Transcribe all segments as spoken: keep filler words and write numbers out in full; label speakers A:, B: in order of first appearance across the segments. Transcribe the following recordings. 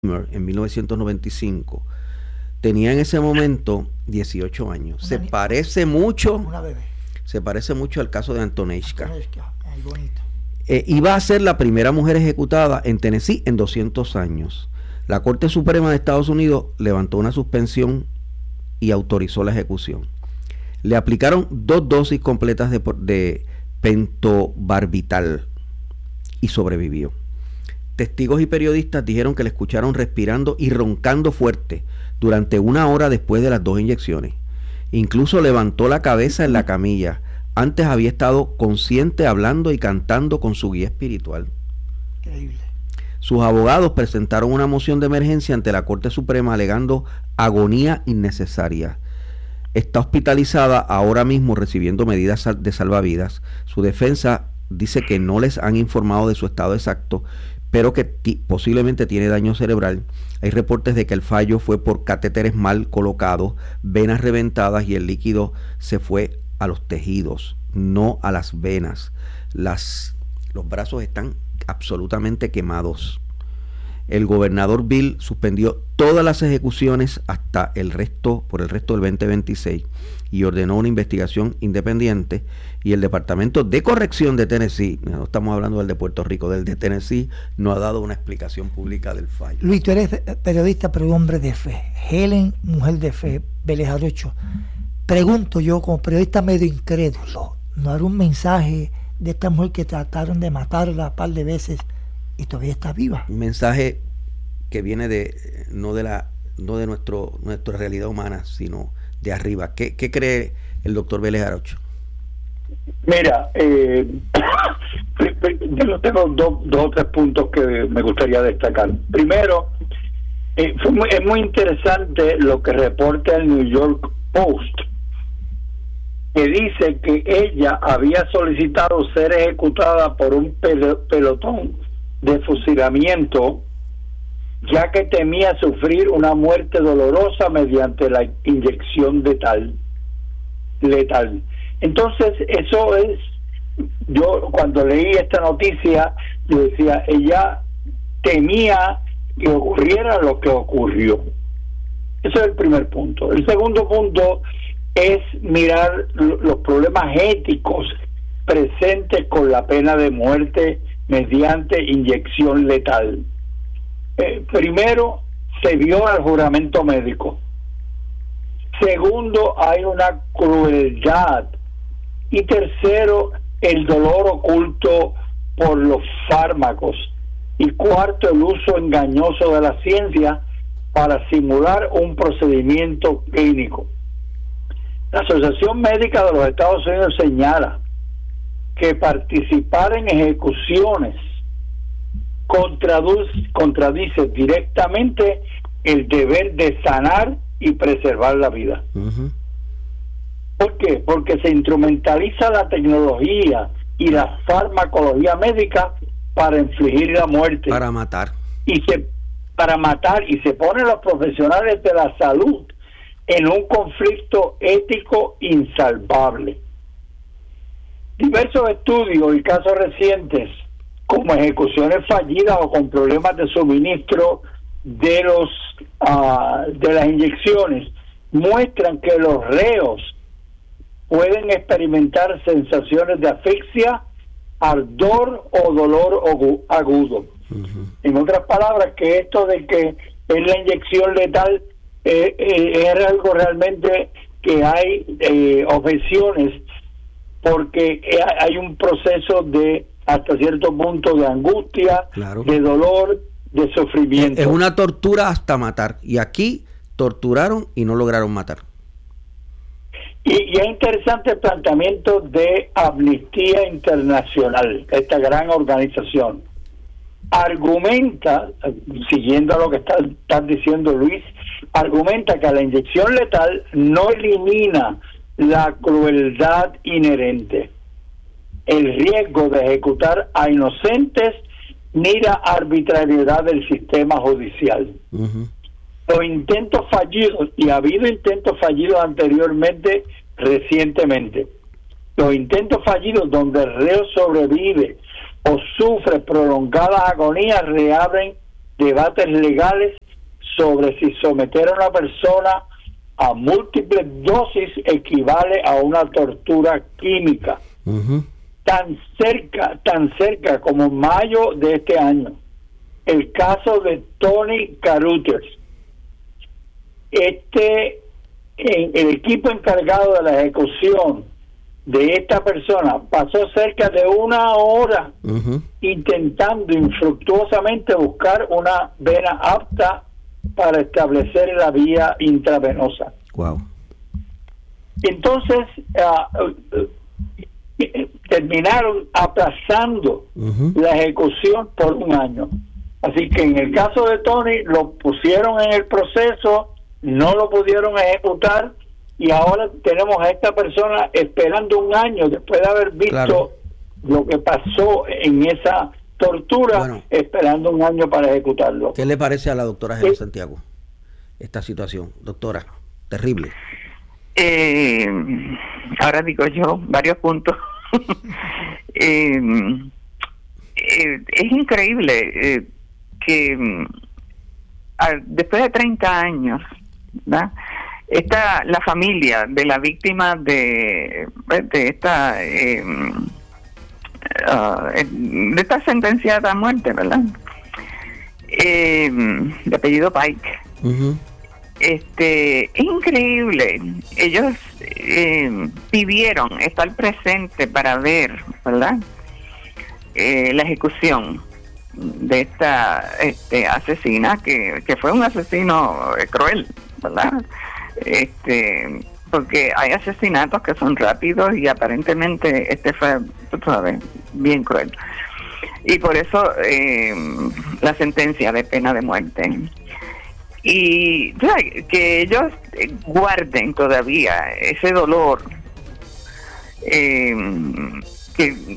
A: en mil novecientos noventa y cinco, tenía en ese momento dieciocho años. Se parece mucho,
B: una bebé.
A: se parece mucho al caso de Antonesca.
B: Antonesca, ay, bonito.
A: Eh, iba a ser la primera mujer ejecutada en Tennessee en doscientos años. La Corte Suprema de Estados Unidos levantó una suspensión y autorizó la ejecución. Le aplicaron dos dosis completas de, de pentobarbital y sobrevivió. Testigos y periodistas dijeron que le escucharon respirando y roncando fuerte durante una hora después de las dos inyecciones. Incluso levantó la cabeza en la camilla. Antes había estado consciente hablando y cantando con su guía espiritual.
B: Increíble.
A: Sus abogados presentaron una moción de emergencia ante la Corte Suprema alegando agonía innecesaria. Está hospitalizada ahora mismo recibiendo medidas de salvavidas. Su defensa dice que no les han informado de su estado exacto, pero que t- posiblemente tiene daño cerebral. Hay reportes de que el fallo fue por catéteres mal colocados, venas reventadas y el líquido se fue a los tejidos, no a las venas. Las, los brazos están absolutamente quemados. El gobernador Bill suspendió todas las ejecuciones hasta el resto, por el resto del veinte veintiséis y ordenó una investigación independiente, y el Departamento de Corrección de Tennessee, no estamos hablando del de Puerto Rico, del de Tennessee, no ha dado una explicación pública del fallo.
B: Luis, tú eres periodista pero hombre de fe. Helen, mujer de fe, Vélez Arocho. Pregunto yo, como periodista medio incrédulo, ¿no hará un mensaje de esta mujer que trataron de matarla un par de veces y todavía está viva?
A: Un mensaje que viene de no de la no de nuestro nuestra realidad humana, sino de arriba. ¿Qué, qué cree el doctor Vélez Arocho?
C: Mira, eh, yo tengo dos, dos o tres puntos que me gustaría destacar. Primero, eh, fue muy, es muy interesante lo que reporta el New York Post, que dice que ella había solicitado ser ejecutada por un pel- pelotón de fusilamiento, ya que temía sufrir una muerte dolorosa mediante la inyección de tal, letal. Entonces, eso es, yo cuando leí esta noticia, yo decía, ella temía que ocurriera lo que ocurrió. Ese es el primer punto. El segundo punto es mirar los problemas éticos presentes con la pena de muerte mediante inyección letal. Eh, primero, se vio al juramento médico. Segundo, hay una crueldad. Y tercero, el dolor oculto por los fármacos. Y cuarto, el uso engañoso de la ciencia para simular un procedimiento clínico. La Asociación Médica de los Estados Unidos señala que participar en ejecuciones contradice, contradice directamente el deber de sanar y preservar la vida. Uh-huh. ¿Por qué? Porque se instrumentaliza la tecnología y la farmacología médica para infligir la muerte.
A: Para matar.
C: Y se, para matar, y se ponen los profesionales de la salud en un conflicto ético insalvable. Diversos estudios y casos recientes, como ejecuciones fallidas o con problemas de suministro de los uh, de las inyecciones, muestran que los reos pueden experimentar sensaciones de asfixia, ardor o dolor agudo. Uh-huh. En otras palabras, que esto de que es la inyección letal eh, eh, es algo realmente que hay eh, objeciones, porque hay un proceso de hasta cierto punto de angustia, claro, de dolor, de sufrimiento.
A: Es una tortura hasta matar, y aquí torturaron y no lograron matar.
C: Y, y es interesante el planteamiento de Amnistía Internacional, esta gran organización. Argumenta, siguiendo a lo que está, está diciendo Luis, argumenta que la inyección letal no elimina la crueldad inherente, el riesgo de ejecutar a inocentes, ni la arbitrariedad del sistema judicial. Uh-huh. Los intentos fallidos, y ha habido intentos fallidos anteriormente, recientemente, los intentos fallidos donde el reo sobrevive o sufre prolongadas agonías reabren debates legales sobre si someter a una persona a múltiples dosis equivale a una tortura química.
A: Uh-huh.
C: Tan cerca, tan cerca como mayo de este año, el caso de Tony Carruthers. Este, en, el equipo encargado de la ejecución de esta persona pasó cerca de una hora uh-huh. intentando infructuosamente buscar una vena apta para establecer la vía intravenosa.
A: Wow.
C: Entonces uh, uh, terminaron aplazando uh-huh. la ejecución por un año. Así que en el caso de Tony lo pusieron en el proceso, no lo pudieron ejecutar y ahora tenemos a esta persona esperando un año después de haber visto claro. lo que pasó en esa tortura, bueno, esperando un año para ejecutarlo.
A: ¿Qué le parece a la doctora Helen Santiago esta situación? Doctora, terrible.
D: Eh, ahora digo yo varios puntos. eh, eh, es increíble eh, que eh, después de treinta años, ¿verdad? Esta, la familia de la víctima de, de esta eh, uh, de esta sentenciada a muerte, ¿verdad? Eh, de apellido Pike. Uh-huh. Este, es increíble. Ellos eh, pidieron estar presentes para ver, ¿verdad? Eh, la ejecución de esta este, asesina que, que fue un asesino eh, cruel, ¿verdad? Este, porque hay asesinatos que son rápidos y aparentemente este fue, tú sabes, bien cruel. Y por eso eh, la sentencia de pena de muerte. Y ya, que ellos guarden todavía ese dolor, eh, que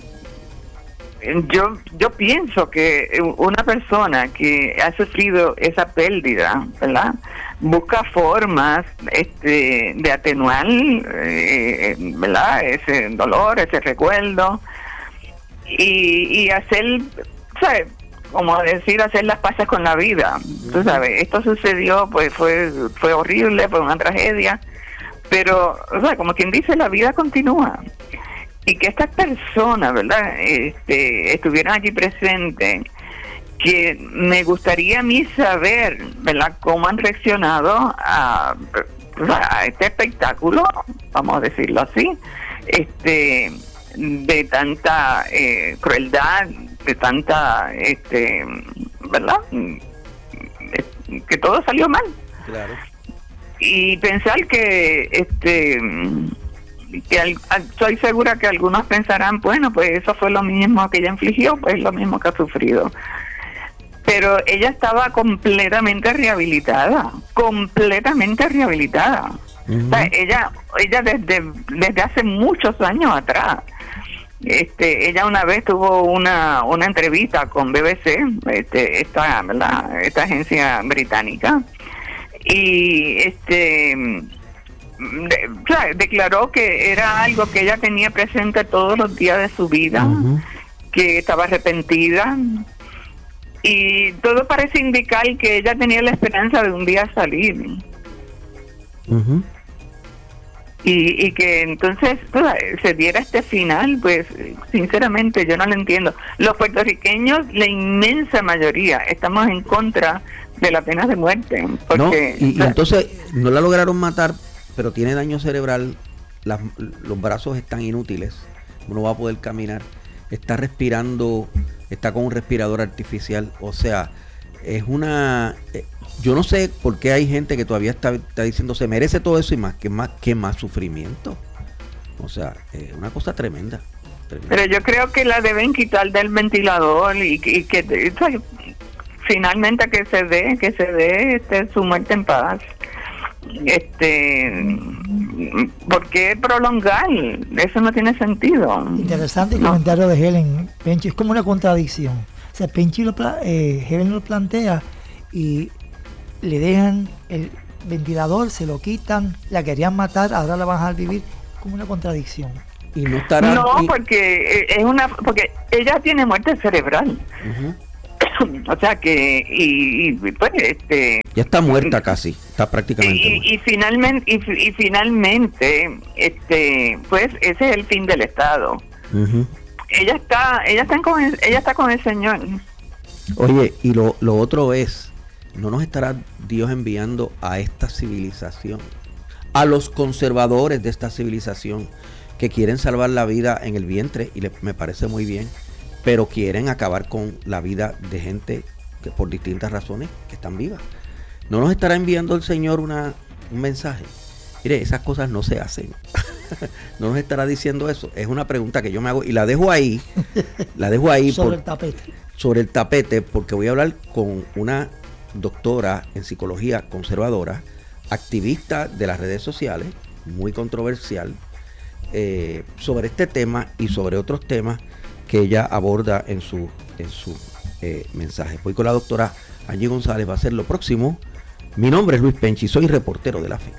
D: yo yo pienso que una persona que ha sufrido esa pérdida, ¿verdad?, busca formas este de atenuar eh, ¿verdad?, ese dolor, ese recuerdo y, y hacer, ¿sabes?, como decir, hacer las paces con la vida. Tú sabes, esto sucedió, pues fue fue horrible, fue una tragedia, pero, o sea, como quien dice, la vida continúa. Y que estas personas, ¿verdad?, este, estuvieran allí presentes, que me gustaría a mí saber, ¿verdad?, cómo han reaccionado a, a este espectáculo, vamos a decirlo así, este de tanta eh, crueldad, de tanta, este, ¿verdad?, que todo salió mal.
A: Claro.
D: Y pensar que, este, que al, al, estoy segura que algunos pensarán, bueno, pues eso fue lo mismo que ella infligió, pues lo mismo que ha sufrido. Pero ella estaba completamente rehabilitada, completamente rehabilitada. Uh-huh. O sea, ella, ella desde, desde hace muchos años atrás, este, ella una vez tuvo una, una entrevista con B B C, este, esta, ¿verdad?, esta agencia británica, y este de, o sea, declaró que era algo que ella tenía presente todos los días de su vida, uh-huh. que estaba arrepentida, y todo parece indicar que ella tenía la esperanza de un día salir.
A: Uh-huh.
D: Y, y que entonces pues, se diera este final, pues sinceramente yo no lo entiendo. Los puertorriqueños, la inmensa mayoría, estamos en contra de la pena de muerte. Porque,
A: no, y,
D: o sea,
A: y entonces no la lograron matar, pero tiene daño cerebral, las, los brazos están inútiles, no va a poder caminar, está respirando, está con un respirador artificial, o sea, es una... Eh, yo no sé por qué hay gente que todavía está, está diciendo se merece todo eso y más que más que más sufrimiento. O sea, es eh, una cosa tremenda, tremenda.
D: Pero yo creo que la deben quitar del ventilador y, y que o sea, finalmente que se dé, que se dé este, su muerte en paz. Este, ¿por qué prolongar? Eso no tiene sentido.
B: Interesante el
D: no.
B: comentario de Helen. Penchi, es como una contradicción. O sea, Penchi lo, eh, Helen lo plantea y le dejan el ventilador, se lo quitan, la querían matar, ahora la van a dejar vivir, como una contradicción.
A: Y no estará
D: no
A: y...
D: porque es una porque ella tiene muerte cerebral.
A: Uh-huh.
D: o sea que, y, y pues este...
A: Ya está muerta casi, está prácticamente
D: y,
A: muerta.
D: Y finalmente, y, y finalmente, este, pues ese es el fin del Estado. Uh-huh. Ella está, ella está con el, ella está con el Señor.
A: Oye, y lo, lo otro es, ¿no nos estará Dios enviando a esta civilización, a los conservadores de esta civilización, que quieren salvar la vida en el vientre, y le, me parece muy bien, pero quieren acabar con la vida de gente que por distintas razones que están vivas? ¿No nos estará enviando el Señor una, un mensaje? Mire, esas cosas no se hacen. ¿No nos estará diciendo eso? Es una pregunta que yo me hago y la dejo ahí, la dejo ahí
B: sobre
A: por,
B: el tapete.
A: Sobre el tapete, porque voy a hablar con una doctora en psicología conservadora, activista de las redes sociales, muy controversial, eh, sobre este tema y sobre otros temas que ella aborda en su, en su eh, mensaje. Voy con la doctora Angie González, va a ser lo próximo. Mi nombre es Luis Penchi, soy reportero de la fe.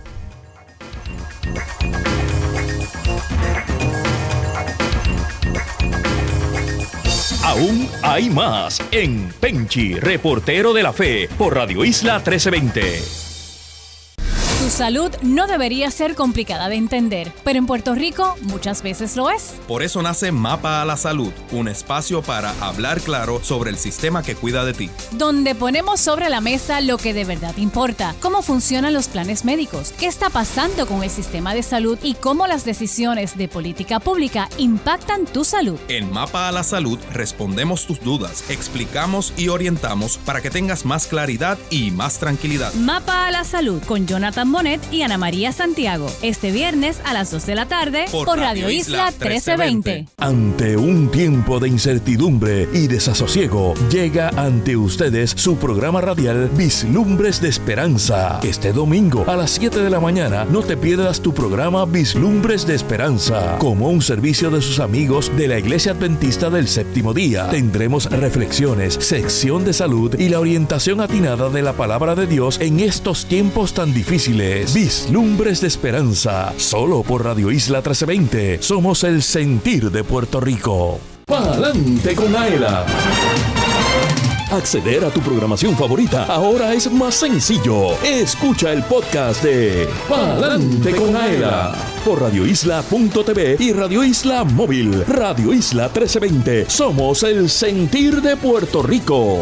E: Aún hay más en Penchi, reportero de la fe, por Radio Isla trece veinte.
F: Tu salud no debería ser complicada de entender, pero en Puerto Rico muchas veces lo es.
G: Por eso nace Mapa a la Salud, un espacio para hablar claro sobre el sistema que cuida de ti.
F: Donde ponemos sobre la mesa lo que de verdad importa, cómo funcionan los planes médicos, qué está pasando con el sistema de salud y cómo las decisiones de política pública impactan tu salud.
G: En Mapa a la Salud respondemos tus dudas, explicamos y orientamos para que tengas más claridad y más tranquilidad.
F: Mapa a la Salud con Jonathan Monet y Ana María Santiago, este viernes a las dos de la tarde por, por Radio Isla trece veinte.
E: Ante un tiempo de incertidumbre y desasosiego, llega ante ustedes su programa radial Vislumbres de Esperanza. Este domingo a las siete de la mañana no te pierdas tu programa Vislumbres de Esperanza. Como un servicio de sus amigos de la Iglesia Adventista del Séptimo Día, tendremos reflexiones, sección de salud y la orientación atinada de la palabra de Dios en estos tiempos tan difíciles. Vislumbres de Esperanza, solo por Radio Isla trece veinte. Somos el sentir de Puerto Rico. ¡Pa'lante con Aela! Acceder a tu programación favorita ahora es más sencillo. Escucha el podcast de Pa'lante con Aela por radio isla punto t v y Radio Isla Móvil. Radio Isla trece veinte. Somos el sentir de Puerto Rico.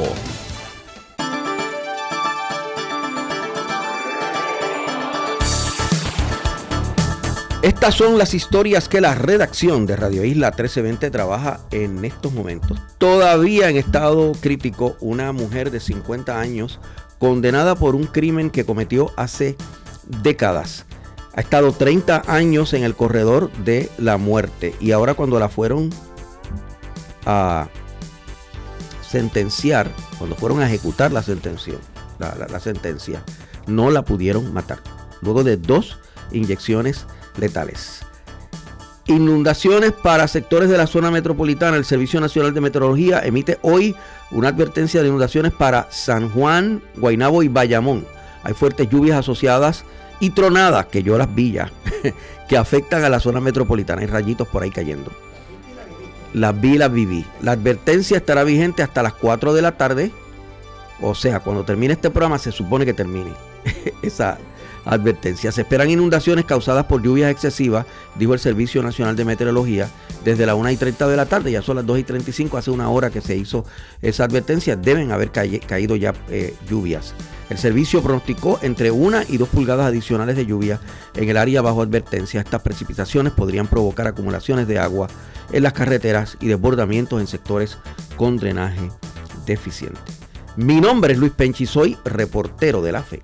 A: Estas son las historias que la redacción de Radio Isla trece veinte trabaja en estos momentos. Todavía en estado crítico, una mujer de cincuenta años condenada por un crimen que cometió hace décadas. Ha estado treinta años en el corredor de la muerte y ahora cuando la fueron a sentenciar, cuando fueron a ejecutar la sentencia, la, la, la sentencia, no la pudieron matar. Luego de dos inyecciones letales. Inundaciones para sectores de la zona metropolitana. El Servicio Nacional de Meteorología emite hoy una advertencia de inundaciones para San Juan, Guaynabo y Bayamón. Hay fuertes lluvias asociadas y tronadas, que yo las vi ya, que afectan a la zona metropolitana. Hay rayitos por ahí cayendo. Las vi, las viví. La advertencia estará vigente hasta las cuatro de la tarde. O sea, cuando termine este programa se supone que termine esa advertencia. Se esperan inundaciones causadas por lluvias excesivas, dijo el Servicio Nacional de Meteorología, desde las una y treinta de la tarde, ya son las dos y treinta y cinco, hace una hora que se hizo esa advertencia, deben haber ca- caído ya eh, lluvias. El servicio pronosticó entre una y dos pulgadas adicionales de lluvia en el área bajo advertencia. Estas precipitaciones podrían provocar acumulaciones de agua en las carreteras y desbordamientos en sectores con drenaje deficiente. Mi nombre es Luis Penchi, soy reportero de la fe.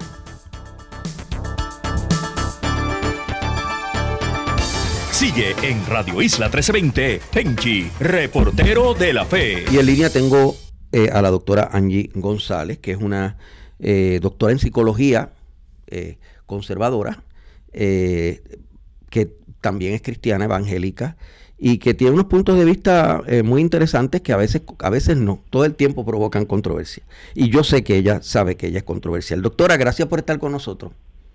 E: Sigue en Radio Isla trece veinte, Penchi, reportero de la fe.
A: Y en línea tengo eh, a la doctora Angie González, que es una eh, doctora en psicología eh, conservadora, eh, que también es cristiana evangélica y que tiene unos puntos de vista eh, muy interesantes que a veces, a veces no, todo el tiempo provocan controversia. Y yo sé que ella sabe que ella es controversial. Doctora, gracias por estar con nosotros.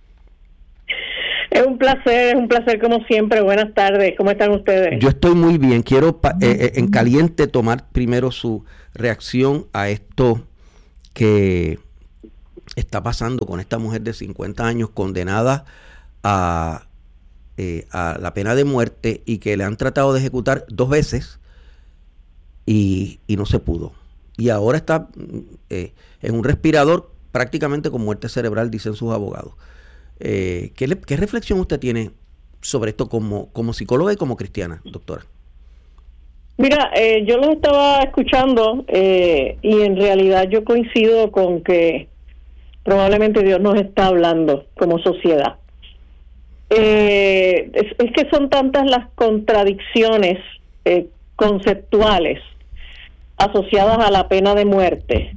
H: Es un placer, es un placer como siempre. Buenas tardes, ¿cómo están ustedes?
A: Yo estoy muy bien. Quiero pa- eh, en caliente tomar primero su reacción a esto que está pasando con esta mujer de cincuenta años condenada a, eh, a la pena de muerte y que le han tratado de ejecutar dos veces y, y no se pudo. Y ahora está eh, en un respirador prácticamente con muerte cerebral, dicen sus abogados. Eh, ¿qué, le, ¿Qué reflexión usted tiene sobre esto como, como psicóloga y como cristiana, doctora?
H: Mira, eh, yo lo estaba escuchando eh, y en realidad yo coincido con que probablemente Dios nos está hablando como sociedad. Eh, es, es que son tantas las contradicciones eh, conceptuales asociadas a la pena de muerte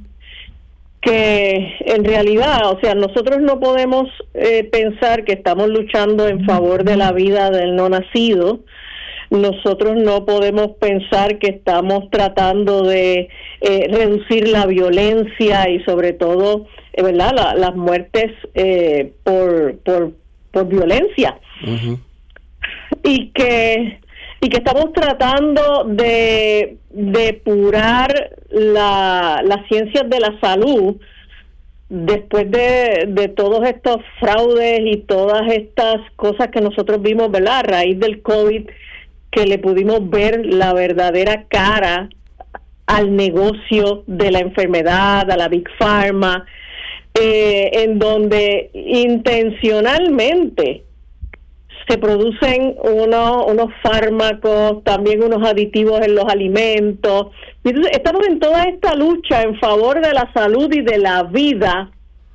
H: que en realidad, o sea, nosotros no podemos eh, pensar que estamos luchando en favor de la vida del no nacido. Nosotros no podemos pensar que estamos tratando de eh, reducir la violencia y sobre todo, eh, ¿verdad?, la, las muertes eh, por, por por violencia. Uh-huh. Y que y que estamos tratando de depurar la, las ciencias de la salud después de, de todos estos fraudes y todas estas cosas que nosotros vimos, ¿verdad?, a raíz del COVID, que le pudimos ver la verdadera cara al negocio de la enfermedad, a la Big Pharma, eh, en donde intencionalmente se producen unos, unos fármacos, también unos aditivos en los alimentos. Entonces, estamos en toda esta lucha en favor de la salud y de la vida,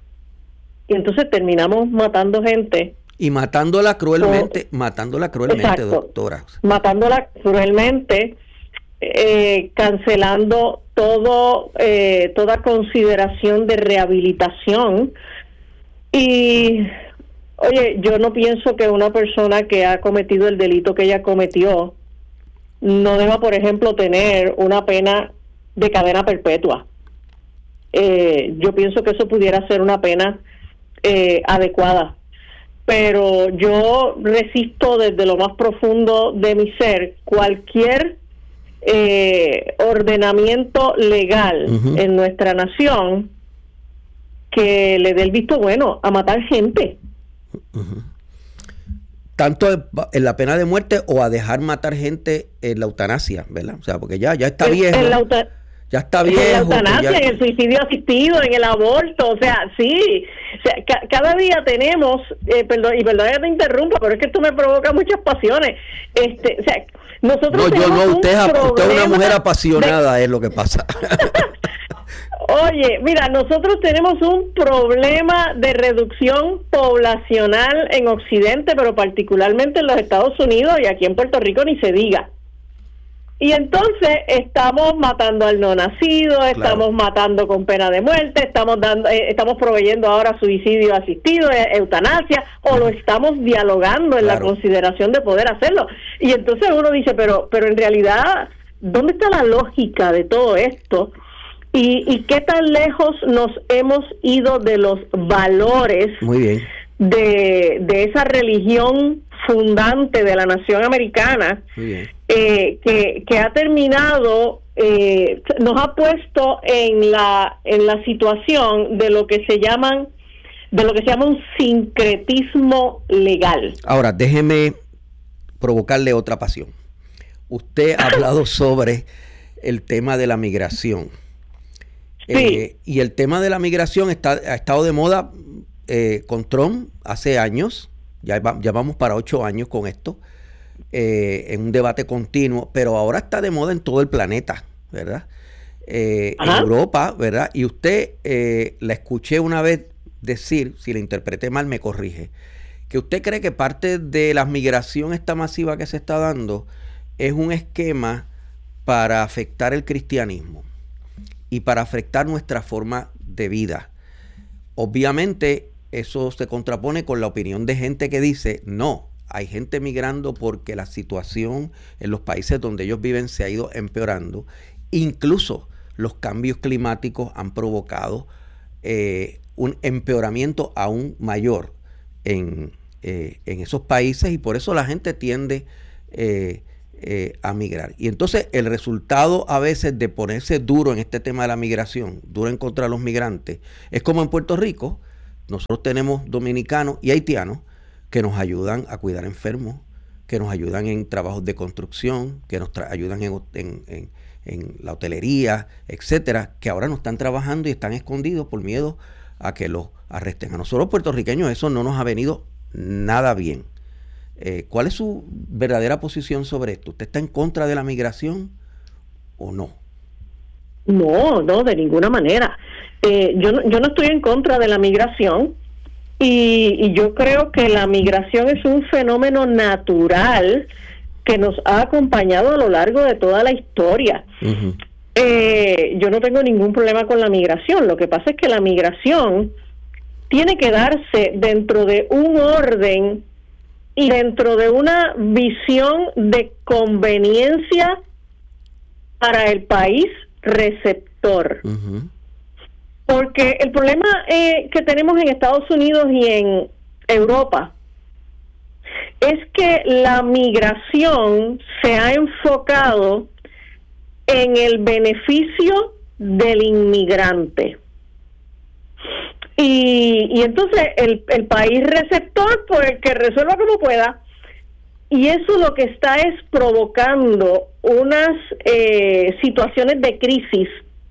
H: y entonces terminamos matando gente.
A: Y matándola cruelmente, o, matándola cruelmente, exacto, doctora.
H: Matándola cruelmente, eh, cancelando todo, eh, toda consideración de rehabilitación. Y, oye, yo no pienso que una persona que ha cometido el delito que ella cometió no deba, por ejemplo, tener una pena de cadena perpetua. Eh, yo pienso que eso pudiera ser una pena eh, adecuada. Pero yo resisto desde lo más profundo de mi ser cualquier eh, ordenamiento legal uh-huh. en nuestra nación que le dé el visto bueno a matar gente.
A: Uh-huh. Tanto en la pena de muerte o a dejar matar gente en la eutanasia, ¿verdad? O sea, porque ya, ya está viejo.
H: En la euta-
A: ya está viejo.
H: En la eutanasia,
A: ya...
H: en el suicidio asistido, en el aborto, o sea, sí. O sea, ca- cada día tenemos, eh, perdón, y perdón que te interrumpa, pero es que esto me provoca muchas pasiones. Este, o sea, nosotros
A: no, yo no, usted, usted es una mujer apasionada, de... es lo que pasa.
H: Oye, mira, nosotros tenemos un problema de reducción poblacional en Occidente, pero particularmente en los Estados Unidos y aquí en Puerto Rico ni se diga. Y entonces estamos matando al no nacido, claro. estamos matando con pena de muerte, estamos dando, eh, estamos proveyendo ahora suicidio asistido, eh, eutanasia, o lo estamos dialogando en claro. la consideración de poder hacerlo. Y entonces uno dice, pero, pero en realidad, ¿dónde está la lógica de todo esto? ¿Y, y qué tan lejos nos hemos ido de los valores
A: Muy bien.
H: De, de esa religión fundante de la nación americana, eh, que, que ha terminado, eh, nos ha puesto en la en la situación de lo que se llaman de lo que se llama un sincretismo legal.
A: Ahora, déjeme provocarle otra pasión. Usted ha hablado sobre el tema de la migración.
H: Sí.
A: Eh, y el tema de la migración está, ha estado de moda eh, con Trump hace años. Ya, va, ya vamos para ocho años con esto, eh, en un debate continuo, pero ahora está de moda en todo el planeta, ¿verdad? Eh, en Europa, ¿verdad? Y usted, eh, la escuché una vez decir, si la interpreté mal, me corrige, que usted cree que parte de la migración esta masiva que se está dando es un esquema para afectar el cristianismo y para afectar nuestra forma de vida. Obviamente, eso se contrapone con la opinión de gente que dice, no, hay gente migrando porque la situación en los países donde ellos viven se ha ido empeorando. Incluso los cambios climáticos han provocado eh, un empeoramiento aún mayor en, eh, en esos países y por eso la gente tiende eh, eh, a migrar. Y entonces el resultado a veces de ponerse duro en este tema de la migración, duro en contra de los migrantes, es como en Puerto Rico, nosotros tenemos dominicanos y haitianos que nos ayudan a cuidar enfermos, que nos ayudan en trabajos de construcción, que nos tra- ayudan en, en, en, en la hotelería, etcétera, que ahora no están trabajando y están escondidos por miedo a que los arresten. A nosotros puertorriqueños eso no nos ha venido nada bien. Eh, ¿Cuál es su verdadera posición sobre esto? ¿Usted está en contra de la migración o no?
H: No, no, de ninguna manera. Eh, yo, no, yo no estoy en contra de la migración y, y yo creo que la migración es un fenómeno natural que nos ha acompañado a lo largo de toda la historia. Uh-huh. Eh, yo no tengo ningún problema con la migración. Lo que pasa es que la migración tiene que darse dentro de un orden y dentro de una visión de conveniencia para el país receptor. Uh-huh. Porque el problema eh, que tenemos en Estados Unidos y en Europa es que la migración se ha enfocado en el beneficio del inmigrante. Y, y entonces el, el país receptor, pues que resuelva como pueda, y eso lo que está es provocando unas eh, situaciones de crisis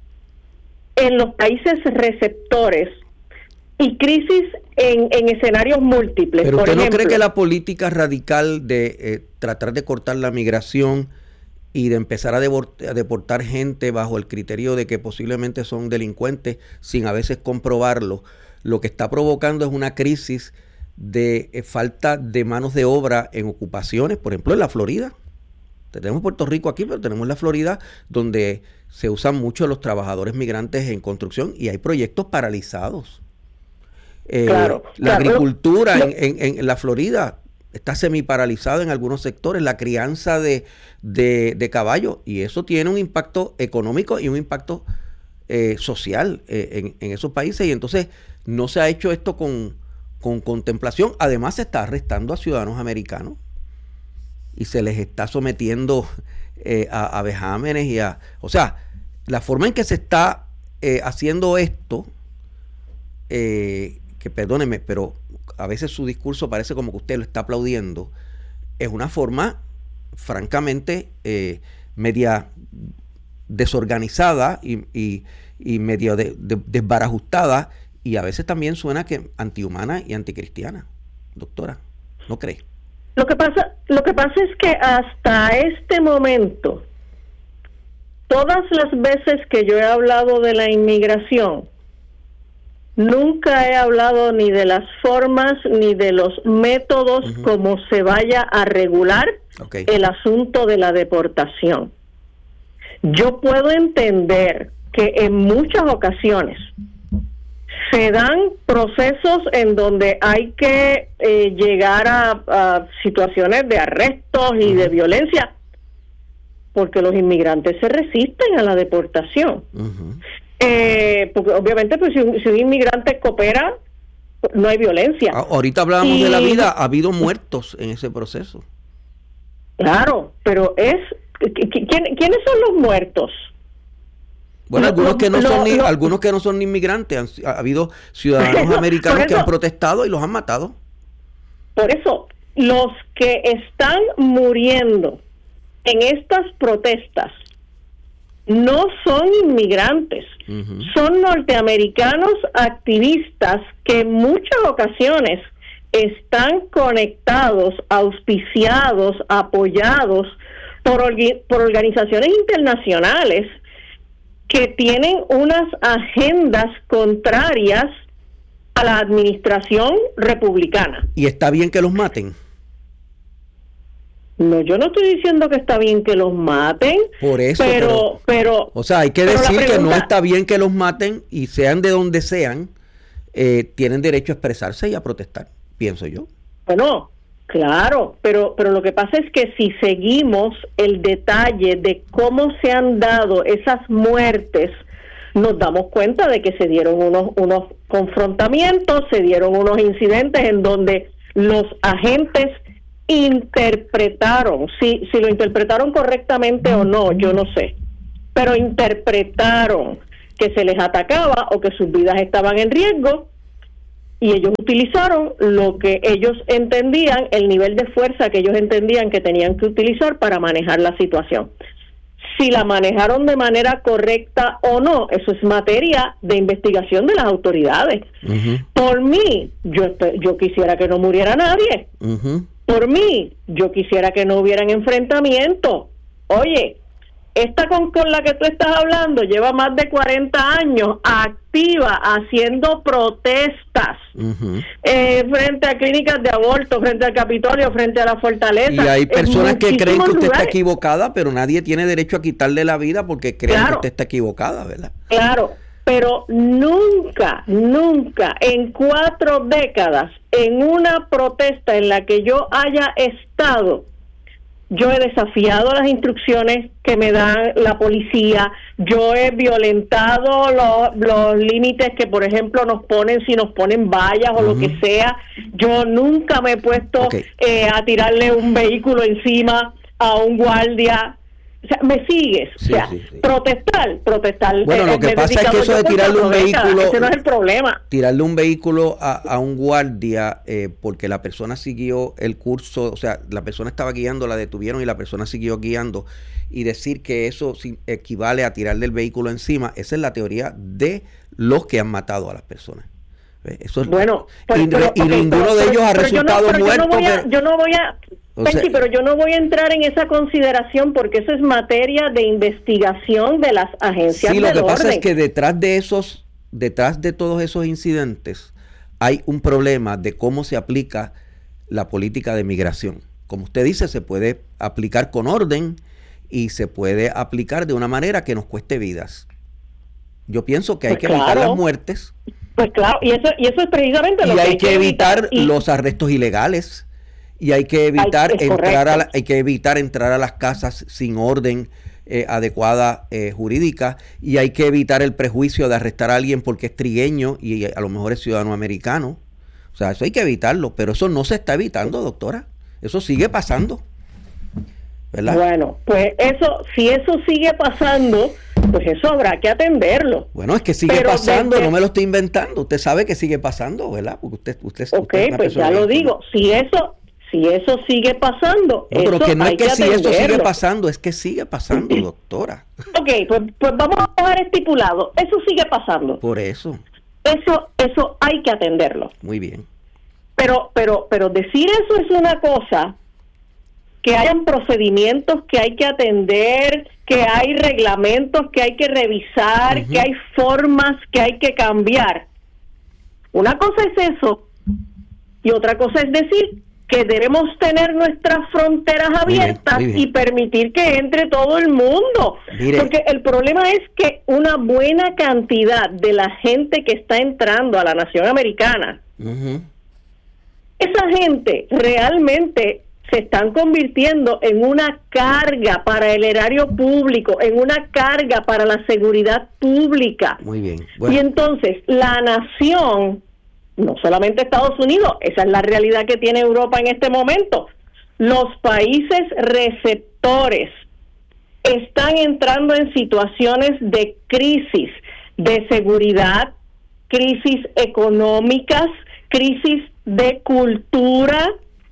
H: en los países receptores y crisis en, en escenarios múltiples.
A: Pero usted
H: Por ejemplo,
A: no cree que la política radical de eh, tratar de cortar la migración y de empezar a, devort- a deportar gente bajo el criterio de que posiblemente son delincuentes sin a veces comprobarlo, lo que está provocando es una crisis de eh, falta de manos de obra en ocupaciones, por ejemplo en la Florida? Tenemos Puerto Rico aquí, pero tenemos la Florida donde se usan mucho los trabajadores migrantes en construcción y hay proyectos paralizados. Eh,
H: claro,
A: la
H: claro,
A: agricultura
H: lo,
A: en, en, en la Florida está semi-paralizada en algunos sectores, la crianza de, de, de caballos, y eso tiene un impacto económico y un impacto eh, social eh, en, en esos países, y entonces no se ha hecho esto con, con contemplación. Además se está arrestando a ciudadanos americanos y se les está sometiendo eh, a, a vejámenes y a... O sea, la forma en que se está eh, haciendo esto, eh, que perdóneme, pero a veces su discurso parece como que usted lo está aplaudiendo, es una forma francamente eh, media desorganizada y, y, y medio de, de, desbarajustada, y a veces también suena que antihumana y anticristiana. Doctora, ¿no cree?
H: Lo que pasa, lo que pasa es que hasta este momento, todas las veces que yo he hablado de la inmigración, nunca he hablado ni de las formas ni de los métodos uh-huh. como se vaya a regular okay. el asunto de la deportación. Yo puedo entender que en muchas ocasiones se dan procesos en donde hay que eh, llegar a, a situaciones de arrestos y uh-huh. de violencia, porque los inmigrantes se resisten a la deportación. Uh-huh. Eh, porque obviamente pues si un, si un inmigrante coopera, no hay violencia.
A: Ahorita hablábamos y, de la vida, ha habido muertos en ese proceso.
H: Claro, pero es ¿quién, ¿quiénes son los muertos?
A: Bueno, lo, algunos que no lo, son ni, lo, algunos que no son ni inmigrantes, han, ha habido ciudadanos americanos eso, que han protestado y los han matado.
H: Por eso, los que están muriendo en estas protestas no son inmigrantes, uh-huh. son norteamericanos activistas que en muchas ocasiones están conectados, auspiciados, apoyados por, por organizaciones internacionales que tienen unas agendas contrarias a la administración republicana.
A: ¿Y está bien que los maten?
H: No, yo no estoy diciendo que está bien que los maten.
A: Por eso,
H: pero,
A: pero,
H: pero
A: o sea, hay que decir pregunta, que no está bien que los maten y sean de donde sean, eh, tienen derecho a expresarse y a protestar, pienso yo.
H: Bueno, claro, pero pero lo que pasa es que si seguimos el detalle de cómo se han dado esas muertes, nos damos cuenta de que se dieron unos unos confrontamientos, se dieron unos incidentes en donde los agentes interpretaron, si, si lo interpretaron correctamente o no, yo no sé, pero interpretaron que se les atacaba o que sus vidas estaban en riesgo, y ellos utilizaron lo que ellos entendían, el nivel de fuerza que ellos entendían que tenían que utilizar para manejar la situación. Si la manejaron de manera correcta o no, eso es materia de investigación de las autoridades. Uh-huh. Por mí, yo, yo quisiera que no muriera nadie. Uh-huh. Por mí, yo quisiera que no hubieran enfrentamientos. Oye, esta con, con la que tú estás hablando lleva más de cuarenta años activa haciendo protestas uh-huh. eh, frente a clínicas de aborto, frente al Capitolio, frente a la Fortaleza.
A: Y hay personas que creen que usted lugares. está equivocada, pero nadie tiene derecho a quitarle la vida porque creen claro. que usted está equivocada, ¿verdad?
H: Claro, pero nunca, nunca en cuatro décadas, en una protesta en la que yo haya estado, yo he desafiado las instrucciones que me da la policía, yo he violentado los, los límites que, por ejemplo, nos ponen, si nos ponen vallas o uh-huh. lo que sea. Yo nunca me he puesto okay. eh, a tirarle un vehículo encima a un guardia. O sea, ¿me sigues? Sí, o sea, sí, sí. protestar, protestar.
A: Bueno, lo que pasa es que eso de tirarle un vehículo...
H: Ese no es el problema.
A: Tirarle un vehículo a, a un guardia eh, porque la persona siguió el curso, o sea, la persona estaba guiando, la detuvieron y la persona siguió guiando, y decir que eso equivale a tirarle el vehículo encima, esa es la teoría de los que han matado a las personas. Eso es,
H: bueno,
A: pues, y,
H: pero,
A: y
H: okay,
A: ninguno
H: pero,
A: de ellos
H: pero,
A: ha
H: pero
A: resultado
H: yo no,
A: muerto.
H: Yo no voy a...
A: Pero,
H: yo no voy a
A: o sea,
H: Pensi, pero yo no voy a entrar en esa consideración porque eso es materia de investigación de las agencias
A: sí,
H: del
A: lo que
H: orden.
A: pasa es que detrás de esos, detrás de todos esos incidentes hay un problema de cómo se aplica la política de migración. Como usted dice, se puede aplicar con orden y se puede aplicar de una manera que nos cueste vidas. Yo pienso que hay
H: pues
A: que
H: claro.
A: evitar las muertes.
H: Pues claro, y eso, y eso es precisamente lo
A: y
H: que
A: hay,
H: hay
A: que, que evitar, evitar y... los arrestos ilegales. Y hay que evitar hay, entrar a la, hay que evitar entrar a las casas sin orden eh, adecuada eh, jurídica, y hay que evitar el prejuicio de arrestar a alguien porque es trigueño y a lo mejor es ciudadano americano. O sea, eso hay que evitarlo, pero eso no se está evitando, doctora. Eso sigue pasando, ¿verdad?
H: Bueno, pues eso, si eso sigue pasando, pues eso habrá que atenderlo.
A: Bueno, es que sigue pero pasando, desde... no me lo estoy inventando. Usted sabe que sigue pasando, ¿verdad? Porque usted, usted,
H: ok,
A: usted es una
H: pues ya lo digo. Si eso Si eso sigue pasando,
A: no, pero
H: eso
A: que no
H: hay
A: es que,
H: que
A: si eso sigue
H: atenderlo.
A: pasando, es que sigue pasando, doctora.
H: Ok, pues, pues vamos a dejar estipulado, eso sigue pasando.
A: Por eso.
H: Eso, eso hay que atenderlo.
A: Muy bien.
H: Pero, pero, pero decir eso es una cosa, que hayan procedimientos que hay que atender, que hay reglamentos que hay que revisar, uh-huh. que hay formas que hay que cambiar. Una cosa es eso, y otra cosa es decir que debemos tener nuestras fronteras abiertas bien, bien. y permitir que entre todo el mundo. Mire. Porque el problema es que una buena cantidad de la gente que está entrando a la nación americana, uh-huh. esa gente realmente se están convirtiendo en una carga para el erario público, en una carga para la seguridad pública.
A: Muy bien. Bueno.
H: Y entonces la nación, no solamente Estados Unidos, esa es la realidad que tiene Europa en este momento, los países receptores están entrando en situaciones de crisis, de seguridad, crisis económicas, crisis de cultura,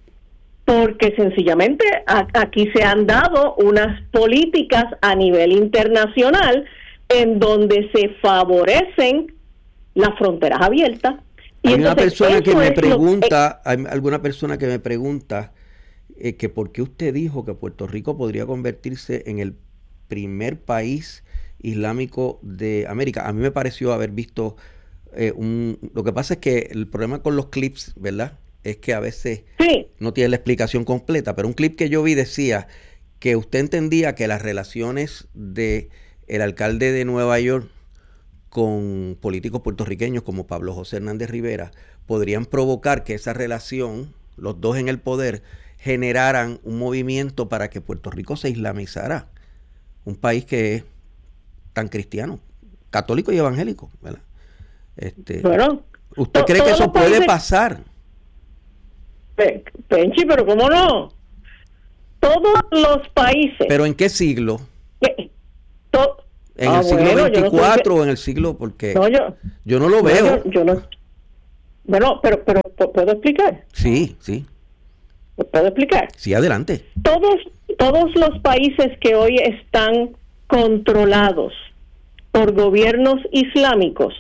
H: porque sencillamente a, aquí se han dado unas políticas a nivel internacional en donde se favorecen las fronteras abiertas.
A: Y hay una persona que me pregunta, lo, eh, hay alguna persona que me pregunta eh, que por qué usted dijo que Puerto Rico podría convertirse en el primer país islámico de América. A mí me pareció haber visto eh, un... Lo que pasa es que el problema con los clips, ¿verdad?, es que a veces sí. no tiene la explicación completa, pero un clip que yo vi decía que usted entendía que las relaciones de el alcalde de Nueva York con políticos puertorriqueños como Pablo José Hernández Rivera podrían provocar que esa relación, los dos en el poder, generaran un movimiento para que Puerto Rico se islamizara, un país que es tan cristiano, católico y evangélico, ¿verdad? Este,
H: bueno,
A: ¿usted cree que eso puede pasar?
H: Penchi, pero ¿cómo no? Todos los países.
A: ¿Pero en qué siglo?
H: ¿Qué? To-
A: ¿En
H: ah,
A: el siglo
H: bueno,
A: veinticuatro
H: no sé
A: o en el siglo? Porque
H: no, yo,
A: yo no lo
H: no,
A: veo.
H: Yo, yo no. Bueno, pero, pero ¿puedo explicar?
A: Sí, sí.
H: ¿Puedo explicar?
A: Sí, adelante.
H: Todos, todos los países que hoy están controlados por gobiernos islámicos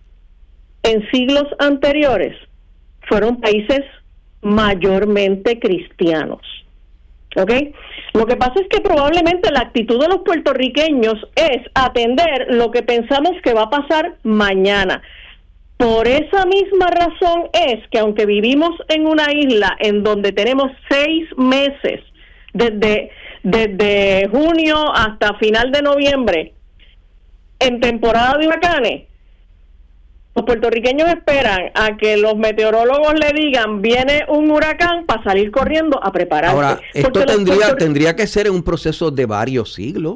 H: en siglos anteriores fueron países mayormente cristianos. ¿Ok? Lo que pasa es que probablemente la actitud de los puertorriqueños es atender lo que pensamos que va a pasar mañana. Por esa misma razón es que aunque vivimos en una isla en donde tenemos seis meses, desde, desde junio hasta final de noviembre, en temporada de huracanes, los puertorriqueños esperan a que los meteorólogos le digan viene un huracán para salir corriendo a prepararse.
A: Ahora, esto
H: Porque los
A: tendría,
H: puertor-
A: tendría que ser en un proceso de varios siglos.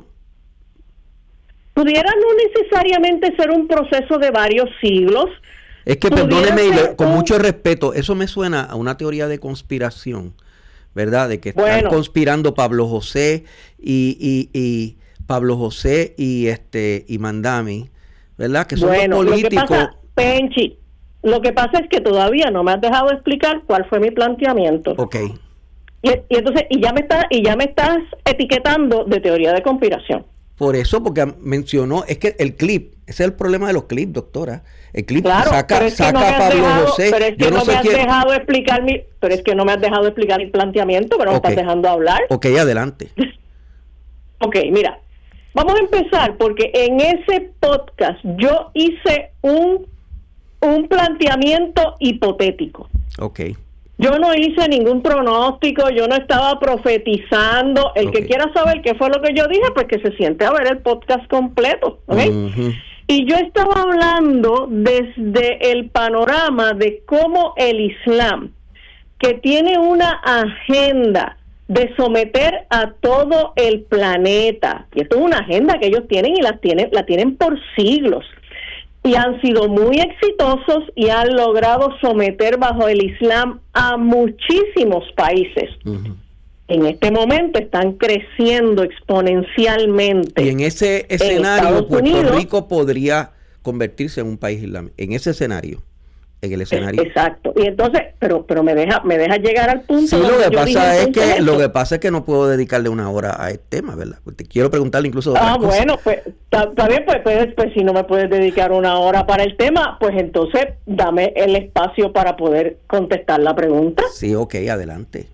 H: pudiera no necesariamente ser un proceso de varios siglos.
A: Es que,
H: Pudiera
A: perdóneme, y
H: ser
A: le- con
H: un-
A: mucho respeto, eso me suena a una teoría de conspiración, ¿verdad? De que están
H: Bueno.
A: conspirando Pablo José y, y, y Pablo José y este y Mandami, ¿verdad? Que son
H: Bueno,
A: los
H: lo que
A: políticos.
H: pasa, Penchi, lo que pasa es que todavía no me has dejado explicar cuál fue mi planteamiento.
A: Ok.
H: Y, y entonces, y ya me estás, y ya me estás etiquetando de teoría de conspiración.
A: Por eso, porque mencionó, es que el clip, ese es el problema de los clips, doctora. El clip
H: Claro,
A: saca,
H: pero es que
A: saca
H: no me
A: a
H: has
A: Pablo
H: dejado,
A: José.
H: pero es que
A: Yo
H: no,
A: no sé
H: me has
A: quién.
H: dejado explicar mi, pero es que no me has dejado explicar mi planteamiento, pero
A: Ok.
H: me estás dejando hablar.
A: Ok, adelante.
H: Ok, mira, vamos a empezar porque en ese podcast yo hice un, un planteamiento hipotético.
A: Ok.
H: Yo no hice ningún pronóstico, yo no estaba profetizando. El
A: Ok.
H: que quiera saber qué fue lo que yo dije, pues que se siente a ver el podcast completo, ¿ok?
A: Ujú.
H: Y yo estaba hablando desde el panorama de cómo el Islam, que tiene una agenda de someter a todo el planeta, y esto es una agenda que ellos tienen y la tienen, la tienen por siglos, y han sido muy exitosos y han logrado someter bajo el Islam a muchísimos países.
A: Ujú.
H: En este momento están creciendo exponencialmente.
A: Y en ese
H: en
A: escenario,
H: Estados
A: Puerto
H: Unidos,
A: Rico podría convertirse en un país islámico. En ese escenario, en el escenario.
H: Exacto. Y entonces, pero pero me deja me deja llegar al punto.
A: Sí, lo
H: donde
A: que
H: yo
A: pasa
H: dije
A: es
H: entonces
A: que lo
H: esto.
A: que pasa es que no puedo dedicarle una hora a este tema, ¿verdad? Porque quiero preguntarle incluso de
H: Ah,
A: otras cosas.
H: bueno, pues está está bien, pues, pues, pues si no me puedes dedicar una hora para el tema, pues entonces dame el espacio para poder contestar la pregunta.
A: Sí, ok, adelante.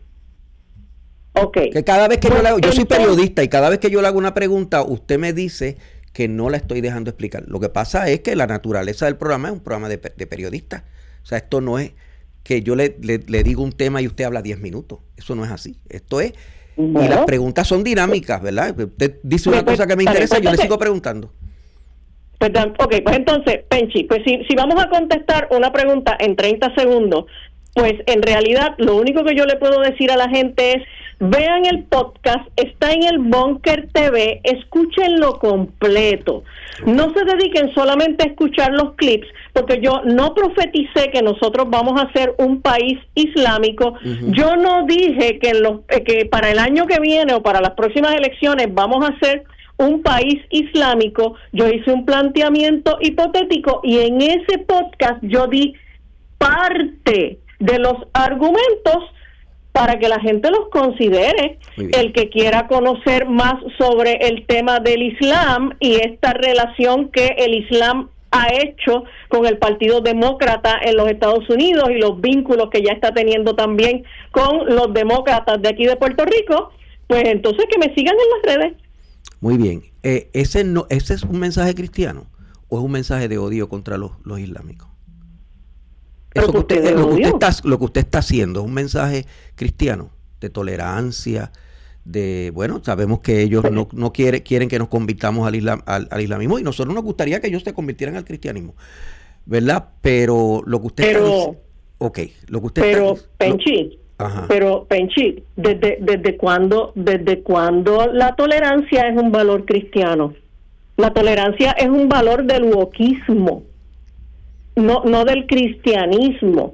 H: Ok.
A: Que cada vez que yo
H: Pues,
A: le hago, yo soy
H: entonces-
A: periodista y cada vez que yo le hago una pregunta, usted me dice que no la estoy dejando explicar. Lo que pasa es que la naturaleza del programa es un programa de, pe- de periodistas. O sea, esto no es que yo le, le, le digo un tema y usted habla diez minutos. Eso no es así. Esto es... y
H: Bueno.
A: las preguntas son dinámicas, ¿verdad? Usted dice una
H: Pues,
A: cosa que me
H: está bien,
A: interesa,
H: pues,
A: yo le
H: entonces-
A: sigo preguntando.
H: Perdón, ok, pues entonces, Penchi, pues si, si vamos a contestar una pregunta en treinta segundos, pues en realidad lo único que yo le puedo decir a la gente es, vean el podcast, está en el Bunker T V, escúchenlo completo. No se dediquen solamente a escuchar los clips, porque yo no profeticé que nosotros vamos a ser un país islámico.
A: Ujú.
H: Yo no dije que, en los, eh, que para el año que viene o para las próximas elecciones vamos a ser un país islámico. Yo hice un planteamiento hipotético y en ese podcast yo di parte de los argumentos para que la gente los considere.
A: Muy bien.
H: El que quiera conocer más sobre el tema del Islam y esta relación que el Islam ha hecho con el Partido Demócrata en los Estados Unidos y los vínculos que ya está teniendo también con los demócratas de aquí de Puerto Rico, pues entonces que me sigan en las redes.
A: Muy bien. Eh, ¿ese, no, ¿Ese es un mensaje cristiano o es un mensaje de odio contra los, los islámicos?
H: Pero
A: Eso que
H: ¿por qué
A: usted,
H: de
A: lo, que usted
H: odio?
A: está, lo que usted está haciendo es un mensaje cristiano, de tolerancia, de, bueno, sabemos que ellos no, no quiere, quieren que nos convirtamos al, islam, al, al islamismo y nosotros nos gustaría que ellos se convirtieran al cristianismo, ¿verdad? Pero lo que usted
H: Pero-
A: está diciendo... Ok, lo que usted
H: Pero,
A: está...
H: Penchi,
A: lo- ajá.
H: pero Penchi, ¿desde, desde cuándo, desde cuándo la tolerancia es un valor cristiano? La tolerancia es un valor del wokismo, no, no del cristianismo.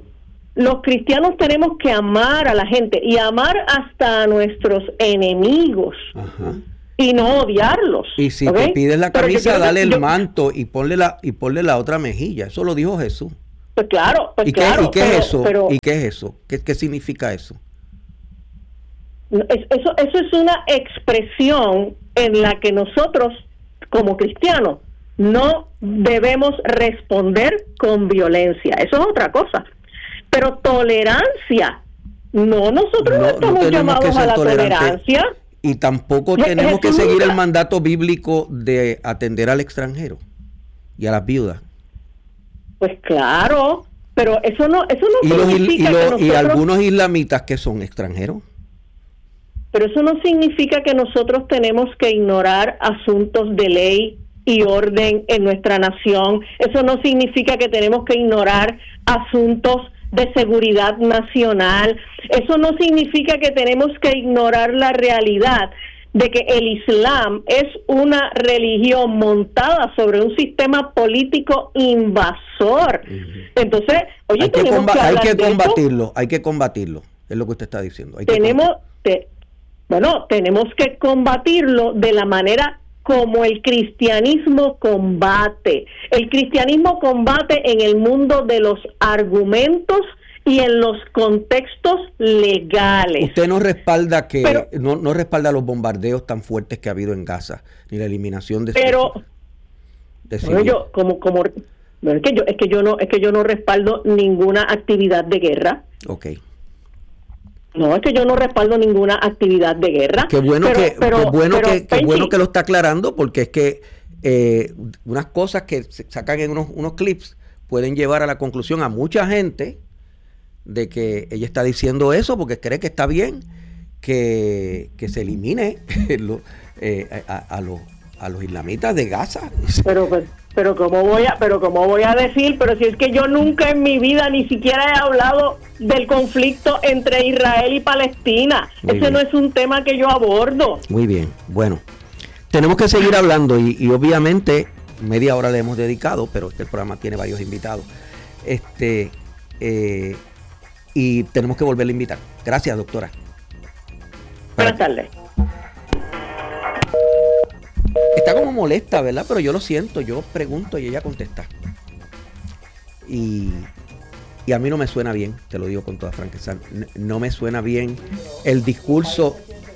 H: los cristianos tenemos que amar a la gente y amar hasta a nuestros enemigos.
A: Ajá.
H: Y no odiarlos.
A: Y si
H: ¿okay?
A: te pides la
H: Pero
A: camisa,
H: yo,
A: dale
H: yo,
A: el manto y ponle la y ponle la otra mejilla. Eso lo dijo Jesús.
H: Pues claro, pues
A: ¿Y qué,
H: claro.
A: ¿y qué
H: pero,
A: es eso?
H: Pero,
A: ¿Y qué es eso? ¿Qué, qué significa eso?
H: Es, eso, eso es una expresión en la que nosotros, como cristianos, no debemos responder con violencia. Eso es otra cosa. Pero tolerancia, no, nosotros no, no estamos no llamados a la tolerancia.
A: Y tampoco tenemos que seguir el mandato bíblico de atender al extranjero y a las viudas.
H: Pues claro, pero eso no, eso no
A: y significa los, y,
H: que
A: los,
H: nosotros,
A: y algunos islamitas que son extranjeros.
H: Pero eso no significa que nosotros tenemos que ignorar asuntos de ley y orden en nuestra nación. Eso no significa que tenemos que ignorar asuntos de seguridad nacional. Eso no significa que tenemos que ignorar la realidad de que el Islam es una religión montada sobre un sistema político invasor. Entonces, oye,
A: hay que,
H: tenemos
A: comba-
H: que
A: hay que combatirlo,
H: eso.
A: hay que combatirlo, es lo que usted está diciendo. Hay
H: tenemos,
A: que
H: te, bueno, tenemos que combatirlo de la manera como el cristianismo combate. El cristianismo combate en el mundo de los argumentos y en los contextos legales.
A: Usted no respalda que
H: pero,
A: no, no respalda los bombardeos tan fuertes que ha habido en Gaza, ni la eliminación de
H: pero
A: de
H: bueno, yo como como no, es que yo es que yo no es que yo no respaldo ninguna actividad de guerra.
A: Okay.
H: No, es que yo no respaldo ninguna actividad de guerra.
A: Qué bueno
H: pero,
A: que
H: pero,
A: qué bueno
H: pero,
A: que qué
H: Penchi,
A: bueno que lo está aclarando, porque es que eh, unas cosas que se sacan en unos unos clips pueden llevar a la conclusión a mucha gente de que ella está diciendo eso porque cree que está bien que, que se elimine lo, eh, a, a los a los islamitas de Gaza.
H: Pero pero, pero cómo voy a pero cómo voy a decir, pero si es que yo nunca en mi vida ni siquiera he hablado del conflicto entre Israel y Palestina.
A: Muy
H: Ese
A: bien.
H: no es un tema que yo abordo.
A: Muy bien, bueno, tenemos que seguir hablando y, y obviamente media hora le hemos dedicado, pero este programa tiene varios invitados. Este eh, y tenemos que volverle a invitar. Gracias, doctora.
H: Buenas tardes.
A: Está como molesta, ¿verdad? Pero yo lo siento, yo pregunto y ella contesta. Y, y a mí no me suena bien, te lo digo con toda franqueza, no me suena bien el discurso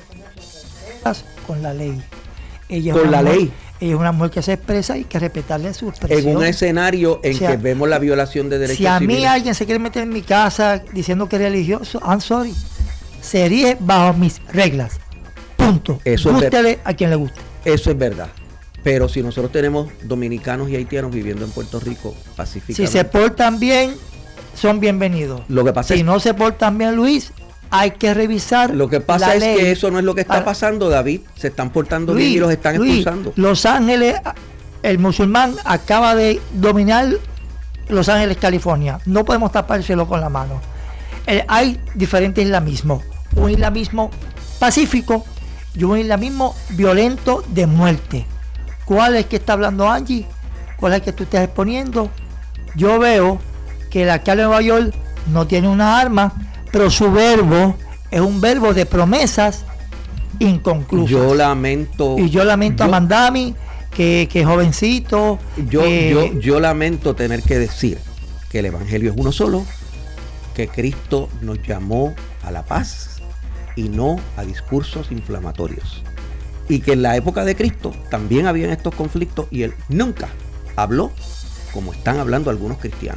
B: con la ley. Ella
A: con la
B: mujer,
A: ley.
B: Ella es una mujer que se expresa y hay que respetarle su expresión.
A: En un escenario en o sea, que vemos la violación de derechos civiles.
B: Si a mí civiles. Alguien se quiere meter en mi casa diciendo que es religioso, I'm sorry. Se rige bajo mis reglas. Punto.
A: Eso
B: Gústele
A: es
B: a quien le guste.
A: Eso es verdad. Pero si nosotros tenemos dominicanos y haitianos viviendo en Puerto Rico pacíficamente.
B: Si se portan bien, son bienvenidos.
A: Lo que pasa
B: si
A: es,
B: no se portan bien, Luis, hay que revisar.
A: Lo que pasa
B: la
A: es
B: ley.
A: que eso no es lo que está
B: Para,
A: pasando, David. Se están portando
B: Luis,
A: bien y los están
B: Luis,
A: expulsando.
B: Los Ángeles, el musulmán acaba de dominar Los Ángeles, California. No podemos tapárselo con la mano. Eh, hay diferentes islamismos. Un islamismo pacífico y un islamismo violento de muerte. ¿Cuál es que está hablando Angie? ¿Cuál es que tú estás exponiendo? Yo veo que el alcalde de Nueva York no tiene una arma, pero su verbo es un verbo de promesas inconclusas.
A: Yo lamento.
B: Y yo lamento yo, a Mandami, que, que jovencito.
A: Yo,
B: eh,
A: yo, yo lamento tener que decir que el evangelio es uno solo, que Cristo nos llamó a la paz y no a discursos inflamatorios. Y que en la época de Cristo también habían estos conflictos y él nunca habló como están hablando algunos cristianos.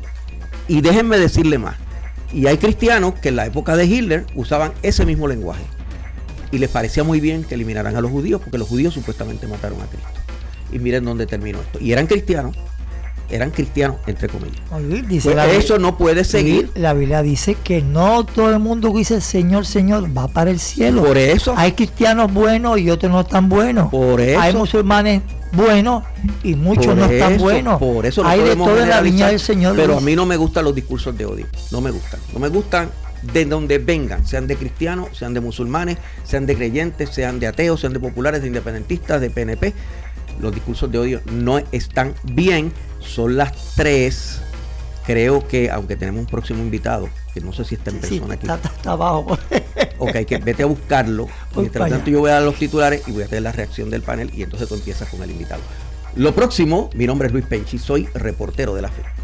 A: Y déjenme decirle más. Y hay cristianos que en la época de Hitler usaban ese mismo lenguaje. Y les parecía muy bien que eliminaran a los judíos porque los judíos supuestamente mataron a Cristo. Y miren dónde terminó esto. Y eran cristianos. Eran cristianos, entre comillas.
B: Dice
A: pues eso no puede seguir.
B: La Biblia dice que no todo el mundo que dice Señor, Señor va para el cielo.
A: Por eso.
B: Hay cristianos buenos y otros no tan buenos.
A: Por eso.
B: Hay musulmanes buenos y muchos
A: por
B: no
A: eso,
B: están buenos.
A: Por eso no
B: hay de todo en la viña del Señor.
A: Pero
B: Luis.
A: A mí no me gustan los discursos de odio. No me gustan. No me gustan de donde vengan. Sean de cristianos, sean de musulmanes, sean de creyentes, sean de ateos, sean de populares, de independentistas, de P N P. Los discursos de odio no están bien. Son las tres creo que, aunque tenemos un próximo invitado, que no sé si está en persona
B: sí,
A: aquí.
B: Está, está abajo.
A: Ok, que vete a buscarlo. Mientras tanto, yo voy a dar los titulares y voy a hacer la reacción del panel y entonces tú empiezas con el invitado. Lo próximo, mi nombre es Luis Penchi, soy reportero de La Fe.